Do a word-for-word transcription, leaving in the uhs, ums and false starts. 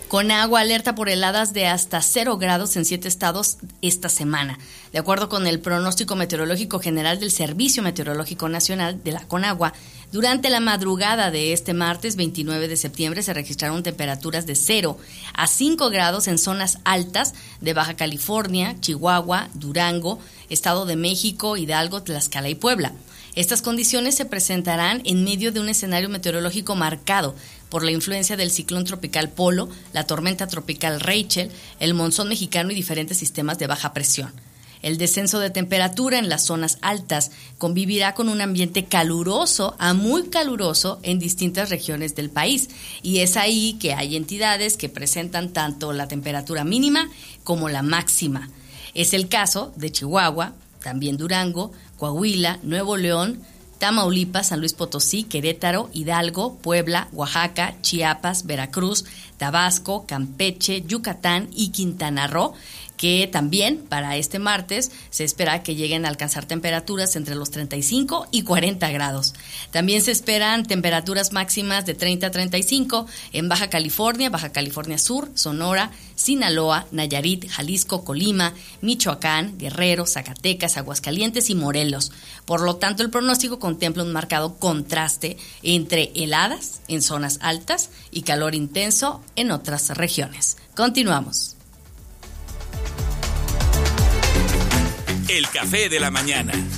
Conagua alerta por heladas de hasta cero grados en siete estados esta semana. De acuerdo con el pronóstico meteorológico general del Servicio Meteorológico Nacional de la Conagua, durante la madrugada de este martes veintinueve de septiembre se registraron temperaturas de cero a cinco grados en zonas altas de Baja California, Chihuahua, Durango, Estado de México, Hidalgo, Tlaxcala y Puebla. Estas condiciones se presentarán en medio de un escenario meteorológico marcado por la influencia del ciclón tropical Polo, la tormenta tropical Rachel, el monzón mexicano y diferentes sistemas de baja presión. El descenso de temperatura en las zonas altas convivirá con un ambiente caluroso a muy caluroso en distintas regiones del país. Y es ahí que hay entidades que presentan tanto la temperatura mínima como la máxima. Es el caso de Chihuahua, también Durango, Coahuila, Nuevo León, Tamaulipas, San Luis Potosí, Querétaro, Hidalgo, Puebla, Oaxaca, Chiapas, Veracruz, Tabasco, Campeche, Yucatán y Quintana Roo, que también para este martes se espera que lleguen a alcanzar temperaturas entre los treinta y cinco y cuarenta grados. También se esperan temperaturas máximas de treinta a treinta y cinco en Baja California, Baja California Sur, Sonora, Sinaloa, Nayarit, Jalisco, Colima, Michoacán, Guerrero, Zacatecas, Aguascalientes y Morelos. Por lo tanto, el pronóstico contempla un marcado contraste entre heladas en zonas altas y calor intenso en otras regiones. Continuamos. El café de la mañana.